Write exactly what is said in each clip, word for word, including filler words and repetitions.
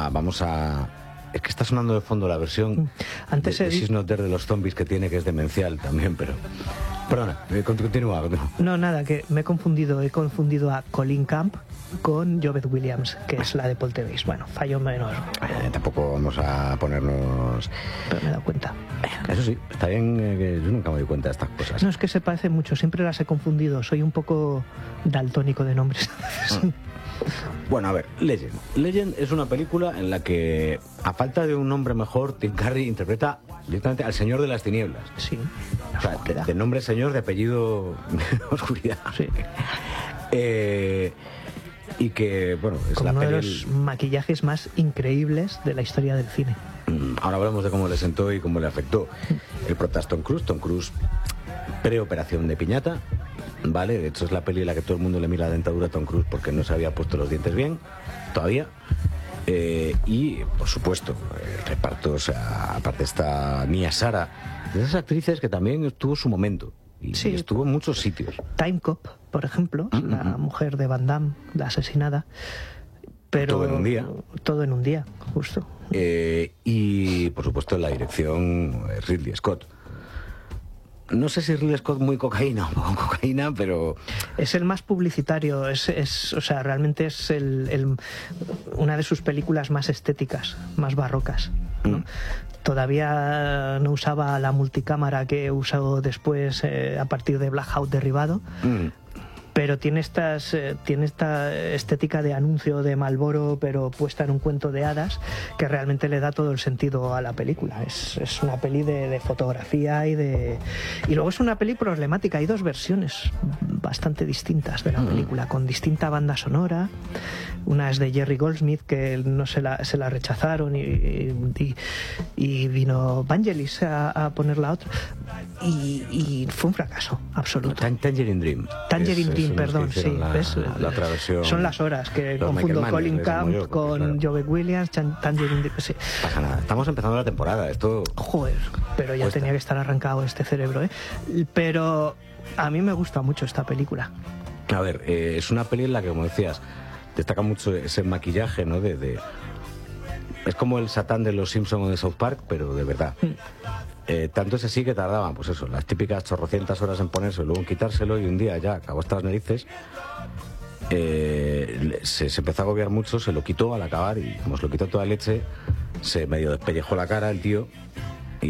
vamos a... Es que está sonando de fondo la versión Antes de, he de She's Not There de los zombies que tiene, que es demencial también, pero... Perdona, eh, continúa, continúa. No, nada, que me he confundido, he confundido a Colin Camp con Joveth Williams, que es la de Poltergeist. Bueno, fallo menor. Eh, tampoco vamos a ponernos... Pero me he dado cuenta. Eso sí, está bien, eh, que yo nunca me doy cuenta de estas cosas. No, es que se parece mucho, siempre las he confundido. Soy un poco daltónico de nombres. Bueno, a ver, Legend. Legend es una película en la que, a falta de un nombre mejor, Tim Curry interpreta directamente al Señor de las Tinieblas. Sí. O sea, de, de nombre señor, de apellido oscuridad. Sí. Eh, y que, bueno, es Con la uno peli... de los maquillajes más increíbles de la historia del cine. Ahora hablamos de cómo le sentó y cómo le afectó. El prota Tom Cruise, Tom Cruise preoperación de piñata, ¿vale? De hecho es la peli en la que todo el mundo le mira la dentadura a Tom Cruise porque no se había puesto los dientes bien, todavía. Eh, y, por supuesto, el reparto, o sea, aparte está Nia Sara, de esas actrices que también tuvo su momento. Y sí, estuvo en muchos sitios. Time Cop, por ejemplo, mm-hmm. la mujer de Van Damme, la asesinada. Pero todo en un día. Todo en un día, justo. Eh, y, por supuesto, en la dirección Ridley Scott. No sé si Ridley Scott muy cocaína o poco cocaína, pero... Es el más publicitario, es, es, o sea, realmente es el, el, una de sus películas más estéticas, más barrocas, ¿no? Mm. Todavía no usaba la multicámara que usó después eh, a partir de Blackout derribado. Mm. Pero tiene, estas, eh, tiene esta estética de anuncio de Marlboro, pero puesta en un cuento de hadas, que realmente le da todo el sentido a la película. Es, es una peli de, de fotografía y de... Y luego es una peli problemática. Hay dos versiones bastante distintas de la película, con distinta banda sonora. Una es de Jerry Goldsmith, que no se la, se la rechazaron, y, y, y vino Vangelis a, a poner la otra. Y, y fue un fracaso absoluto. Tangerine Dream. Tangerine Dream. Perdón, sí, la, ¿ves? La otra versión, son las horas que confundo Colin Camp yo, con claro. Joveth Williams, Tangerine Dream. Sí. Pasa nada, estamos empezando la temporada, esto... Joder, pero ya cuesta. Tenía que estar arrancado este cerebro, ¿eh? Pero a mí me gusta mucho esta película. A ver, eh, es una peli en la que, como decías, destaca mucho ese maquillaje, ¿no? De, de... Es como el Satán de los Simpsons o de South Park, pero de verdad. Mm. Eh, tanto es así que tardaban, pues eso, las típicas chorrocientas horas en ponerse, luego en quitárselo, y un día ya acabó hasta las narices. Eh, se, se empezó a agobiar mucho, se lo quitó al acabar, y como se lo quitó toda leche, se medio despellejó la cara el tío, y,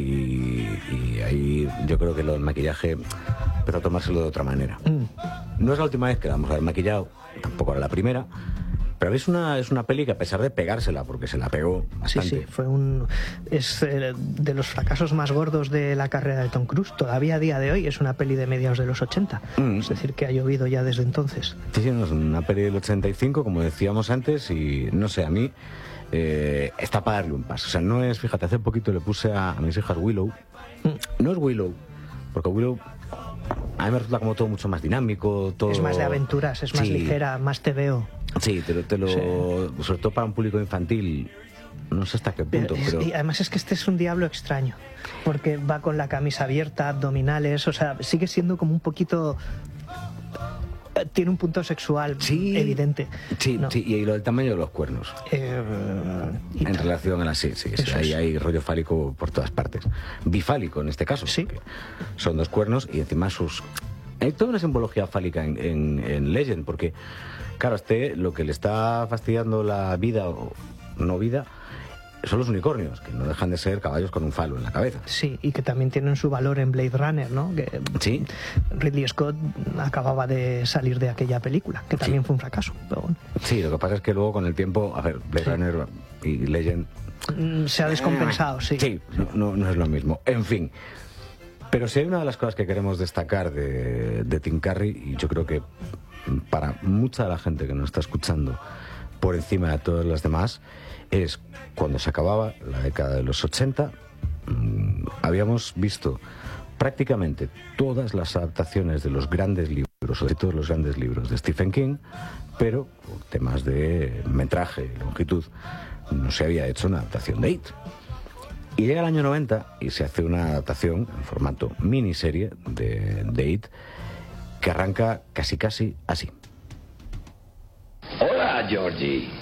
y ahí yo creo que lo del maquillaje empezó a tomárselo de otra manera. Mm. No es la última vez que la vamos a ver maquillado, tampoco era la primera. Pero es una, es una peli que, a pesar de pegársela, porque se la pegó bastante... Sí, sí, fue un... Es eh, de los fracasos más gordos de la carrera de Tom Cruise. Todavía a día de hoy es una peli de mediados de los ochenta. Mm. Es decir, que ha llovido ya desde entonces. Sí, sí, no, es una peli del ochenta y cinco, como decíamos antes, y no sé, a mí eh, está para darle un paso. O sea, no es... Fíjate, hace poquito le puse a, a mis hijas Willow. Mm. No es Willow, porque Willow... A mí me resulta como todo mucho más dinámico, todo... Es más de aventuras, es más sí. ligera, más te veo. Sí, te lo, te lo sí. sobre todo para un público infantil, no sé hasta qué punto, pero, pero... Y además es que este es un diablo extraño, porque va con la camisa abierta, abdominales, o sea, sigue siendo como un poquito... Tiene un punto sexual sí, evidente. Sí, ¿no? sí, y lo del tamaño de los cuernos. Eh, en relación a la... Sí, sí, sí hay, hay rollo fálico por todas partes. Bifálico en este caso. Sí. Son dos cuernos y encima sus... Hay toda una simbología fálica en, en, en Legend, porque, claro, este lo que le está fastidiando la vida o no vida son los unicornios, que no dejan de ser caballos con un falo en la cabeza. Sí, y que también tienen su valor en Blade Runner, ¿no? Que sí. Ridley Scott acababa de salir de aquella película, que también sí. fue un fracaso. Pero bueno. Sí, lo que pasa es que luego con el tiempo, a ver, Blade sí. Runner y Legend... Se ha descompensado, sí. Sí, no, no, no es lo mismo. En fin... Pero si hay una de las cosas que queremos destacar de, de Tim Curry, y yo creo que para mucha de la gente que nos está escuchando por encima de todas las demás, es cuando se acababa la década de los ochenta, mmm, habíamos visto prácticamente todas las adaptaciones de los grandes libros, sobre todo los grandes libros de Stephen King, pero por temas de metraje, longitud, no se había hecho una adaptación de It. Y llega el año noventa y se hace una adaptación en formato miniserie de, de It, que arranca casi casi así. Hola, Georgie.